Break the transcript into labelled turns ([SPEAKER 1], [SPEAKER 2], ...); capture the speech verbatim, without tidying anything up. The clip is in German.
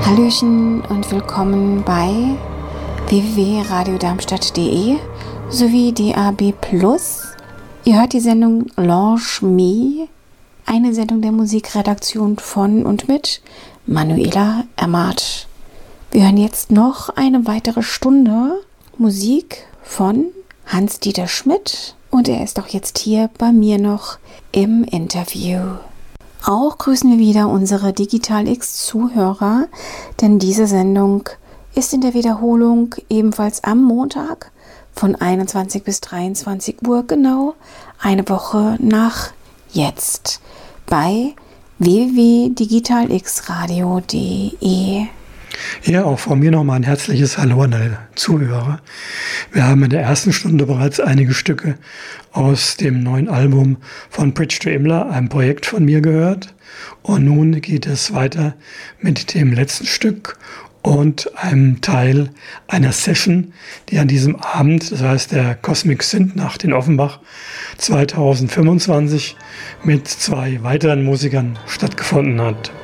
[SPEAKER 1] Hallöchen und willkommen bei w w w punkt radio darmstadt punkt de sowie D A B plus. Ihr hört die Sendung Launch Me, eine Sendung der Musikredaktion von und mit Manuela Ermarth. Wir hören jetzt noch eine weitere Stunde Musik von Hans-Dieter Schmidt und er ist auch jetzt hier bei mir noch im Interview. Auch grüßen wir wieder unsere Digital X-Zuhörer, denn diese Sendung ist in der Wiederholung ebenfalls am Montag von einundzwanzig bis dreiundzwanzig Uhr, genau eine Woche nach jetzt, bei w w w punkt digital x radio punkt de.
[SPEAKER 2] Ja, auch von mir nochmal ein herzliches Hallo an alle Zuhörer. Wir haben in der ersten Stunde bereits einige Stücke aus dem neuen Album von Bridge to Imler, einem Projekt von mir, gehört. Und nun geht es weiter mit dem letzten Stück und einem Teil einer Session, die an diesem Abend, das heißt der Cosmic Synth-Nacht in Offenbach zweitausendfünfundzwanzig, mit zwei weiteren Musikern stattgefunden hat.